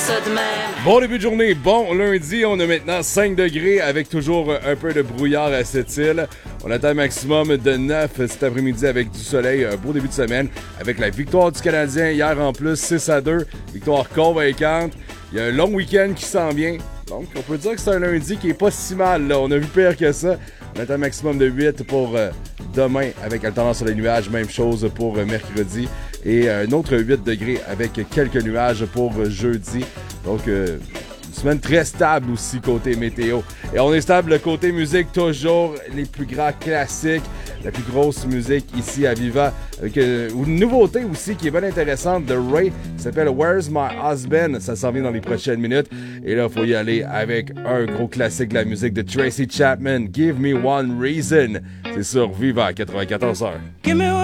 ça de même. Bon début de journée, bon lundi, on a maintenant 5 degrés avec toujours un peu de brouillard à cette île. On attend un maximum de 9 cet après-midi avec du soleil, un beau début de semaine avec la victoire du Canadien hier en plus 6-2, victoire convaincante. Il y a un long week-end qui s'en vient, donc on peut dire que c'est un lundi qui est pas si mal, là. On a vu pire que ça. On attend un maximum de 8 pour demain avec alternance sur les nuages, même chose pour mercredi. Et un autre 8 degrés avec quelques nuages pour jeudi. Donc, une semaine très stable aussi côté météo. Et on est stable côté musique, toujours les plus grands classiques, la plus grosse musique ici à Viva. Avec une nouveauté aussi qui est bien intéressante de Ray, qui s'appelle Where's My Husband. Ça s'en vient dans les prochaines minutes. Et là, il faut y aller avec un gros classique de la musique de Tracy Chapman, Give Me One Reason. C'est sur Viva 94 heures.